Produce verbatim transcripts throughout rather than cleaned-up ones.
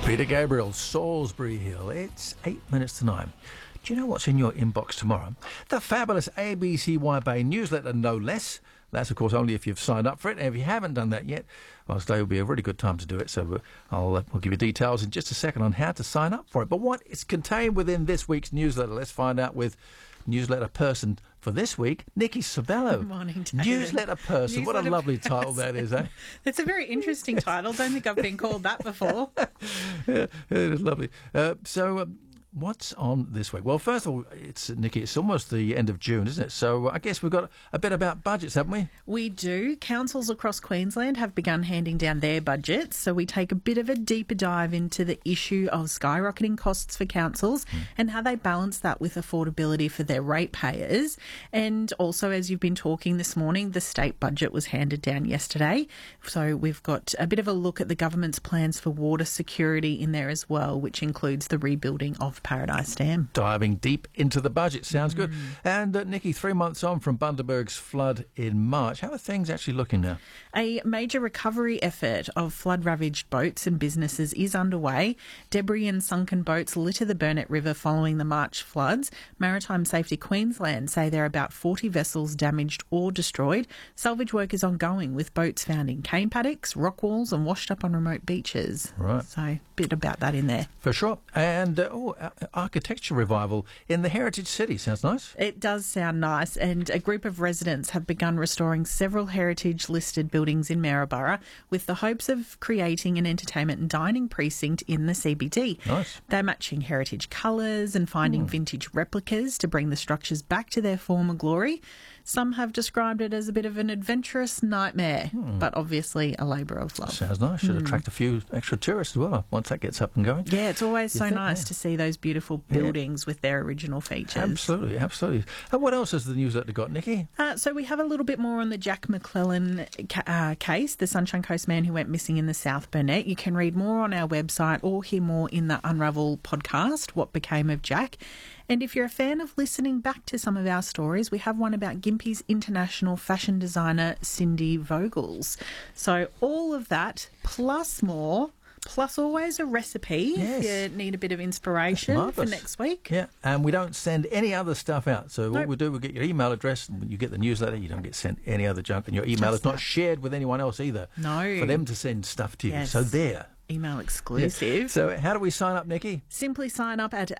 Peter Gabriel, Salisbury Hill. It's eight minutes to nine. Do you know what's in your inbox tomorrow? The fabulous A B C Wide Bay newsletter, no less. That's, of course, only if you've signed up for it. And if you haven't done that yet, well, today will be a really good time to do it. So I'll uh, we'll give you details in just a second on how to sign up for it. But what is contained within this week's newsletter? Let's find out with newsletter person for this week, Nikki Sabello. Good morning, David. Newsletter person. Newsletter what a lovely person. title that is, eh? It's a very interesting title. Don't think I've been called that before. Yeah, it is lovely. Uh, so, um, what's on this week? Well, first of all, it's Nikki. It's almost the end of June, isn't it? So, I guess we've got a bit about budgets, haven't we? We do. Councils across Queensland have begun handing down their budgets, so we take a bit of a deeper dive into the issue of skyrocketing costs for councils mm. and how they balance that with affordability for their ratepayers. And also, as you've been talking this morning, the state budget was handed down yesterday, so we've got a bit of a look at the government's plans for water security in there as well, which includes the rebuilding of Paradise Dam. Diving deep into the budget. Sounds mm. good. And uh, Nikki, three months on from Bundaberg's flood in March, how are things actually looking now? A major recovery effort of flood-ravaged boats and businesses is underway. Debris and sunken boats litter the Burnett River following the March floods. Maritime Safety Queensland say there are about forty vessels damaged or destroyed. Salvage work is ongoing with boats found in cane paddocks, rock walls and washed up on remote beaches. Right. So a bit about that in there. For sure. And uh, oh, uh, architecture revival in the Heritage City. Sounds nice. It does sound nice. And a group of residents have begun restoring several heritage-listed buildings in Maryborough with the hopes of creating an entertainment and dining precinct in the C B D. Nice. They're matching heritage colours and finding mm. vintage replicas to bring the structures back to their former glory. Some have described it as a bit of an adventurous nightmare, mm. but obviously a labour of love. Sounds nice. Should mm. attract a few extra tourists as well once that gets up and going. Yeah, it's always you so think, nice yeah. to see those beautiful buildings yeah. with their original features. Absolutely, absolutely. And what else has the newsletter got, Nikki? Uh, so we have a little bit more on the Jack McClellan ca- uh, case, the Sunshine Coast man who went missing in the South Burnett. You can read more on our website or hear more in the Unravel podcast, What Became of Jack. And if you're a fan of listening back to some of our stories, we have one about Gympie's international fashion designer, Cindy Vogels. So all of that, plus more, plus always a recipe yes. if you need a bit of inspiration for next week. Yeah, and we don't send any other stuff out. So nope. what we do, we get your email address, and you get the newsletter. You don't get sent any other junk, and your email Just is not that. shared with anyone else either. No. For them to send stuff to you. Yes. So there. Email exclusive. Yeah. So how do we sign up, Nikki? Simply sign up at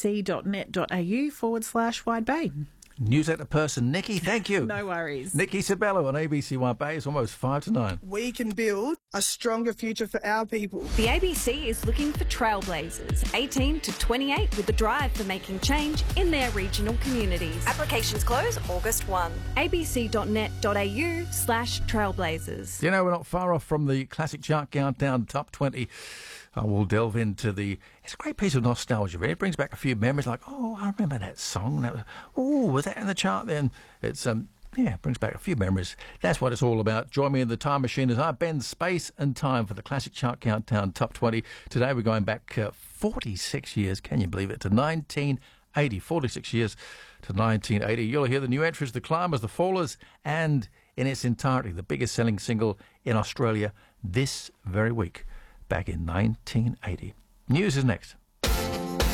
abc.net.au forward slash Wide Bay. Newsletter person, Nikki, thank you. No worries. Nikki Sabello on A B C Wide Bay. It's almost five to nine. We can build a stronger future for our people. The A B C is looking for trailblazers, eighteen to twenty-eight, with a drive for making change in their regional communities. Applications close August first. abc.net.au slash trailblazers. You know, we're not far off from the classic chart countdown top twenty. I will delve into the... It's a great piece of nostalgia, really. It brings back a few memories like, oh, I remember that song. That was, oh, was that in the chart then? It's, um, yeah, it brings back a few memories. That's what it's all about. Join me in the time machine as I bend space and time for the classic chart countdown top twenty. Today we're going back uh, forty-six years, can you believe it, to nineteen eighty. forty-six years to nineteen eighty. You'll hear the new entries, The Climbers, The Fallers, and in its entirety, the biggest selling single in Australia this very week. Back in nineteen eighty. News is next.